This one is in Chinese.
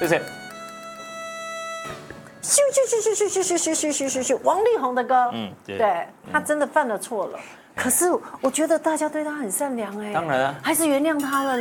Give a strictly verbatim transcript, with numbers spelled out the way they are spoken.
谢谢。 咻咻咻咻咻咻咻咻咻咻咻，王力宏的歌， 嗯，对对他真的犯了错了，可是我觉得大家对他很善良哎， 当然啊还是原谅他了。